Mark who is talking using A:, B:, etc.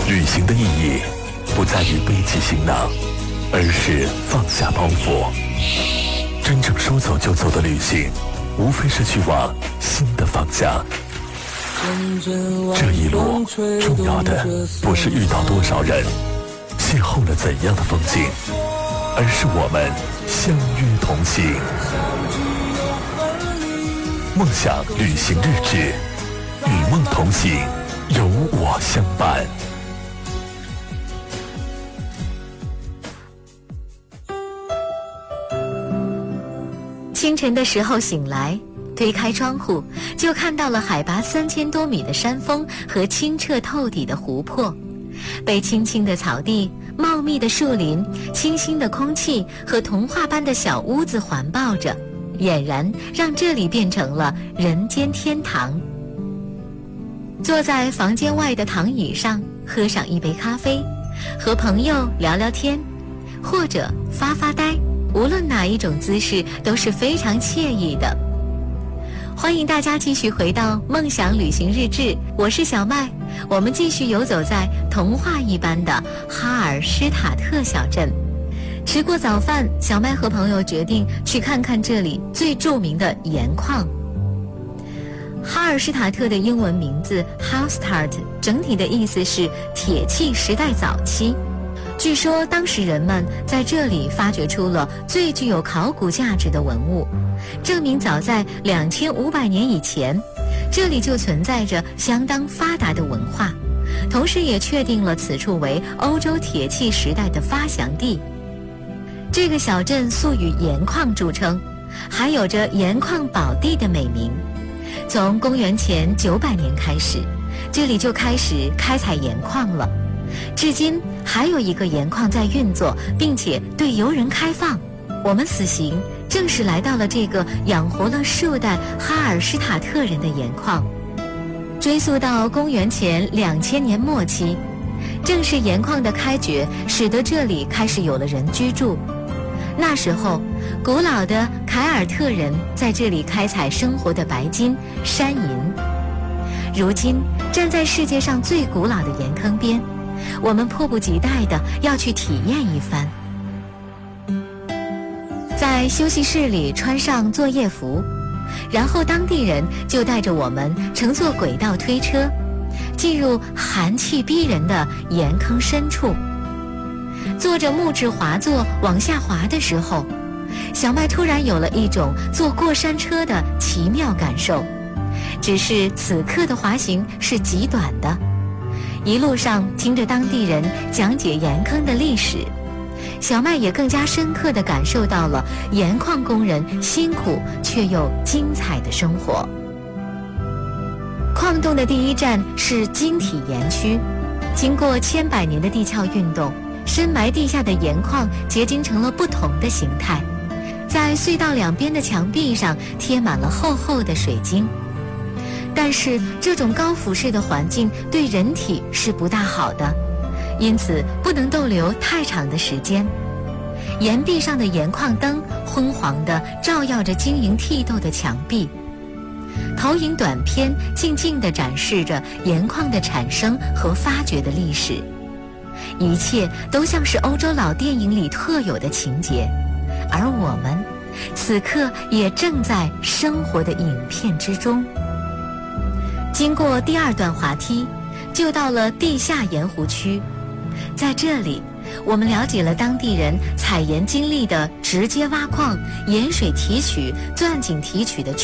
A: 旅行的意义不在于背起行囊，而是放下包袱。真正说走就走的旅行，无非是去往新的方向。这一路重要的不是遇到多少人，邂逅了怎样的风景，而是我们相约同行。梦想旅行日志，与梦同行，有我相伴。
B: 清晨的时候醒来，推开窗户，就看到了海拔3000多米的山峰和清澈透底的湖泊，被青青的草地、茂密的树林、清新的空气和童话般的小屋子环抱着，俨然让这里变成了人间天堂。坐在房间外的躺椅上，喝上一杯咖啡，和朋友聊聊天，或者发发呆，无论哪一种姿势都是非常惬意的。欢迎大家继续回到梦想旅行日志，我是小麦，我们继续游走在童话一般的哈尔施塔特小镇。吃过早饭，小麦和朋友决定去看看这里最著名的盐矿。哈尔施塔特的英文名字 Hallstatt 整体的意思是铁器时代早期。据说当时人们在这里发掘出了最具有考古价值的文物，证明早在2500年以前，这里就存在着相当发达的文化，同时也确定了此处为欧洲铁器时代的发祥地。这个小镇素以盐矿著称，还有着盐矿宝地的美名。从公元前900年开始，这里就开始开采盐矿了，至今还有一个盐矿在运作，并且对游人开放。我们此行正是来到了这个养活了数代哈尔施塔特人的盐矿。追溯到公元前2000年末期，正是盐矿的开掘使得这里开始有了人居住。那时候古老的凯尔特人在这里开采生活的白金、山银。如今站在世界上最古老的盐坑边，我们迫不及待地要去体验一番。在休息室里穿上作业服，然后当地人就带着我们乘坐轨道推车，进入寒气逼人的盐坑深处。坐着木质滑座往下滑的时候，小麦突然有了一种坐过山车的奇妙感受，只是此刻的滑行是极短的。一路上听着当地人讲解盐坑的历史，小麦也更加深刻地感受到了盐矿工人辛苦却又精彩的生活。矿洞的第一站是晶体盐区，经过千百年的地壳运动，深埋地下的盐矿结晶成了不同的形态，在隧道两边的墙壁上贴满了厚厚的水晶。但是这种高辐射的环境对人体是不大好的，因此不能逗留太长的时间。岩壁上的盐矿灯昏黄地照耀着晶莹剔透的墙壁，投影短片静静地展示着盐矿的产生和发掘的历史。一切都像是欧洲老电影里特有的情节，而我们此刻也正在生活的影片之中。经过第二段滑梯，就到了地下盐湖区。在这里，我们了解了当地人采盐经历的直接挖矿、盐水提取、钻井提取的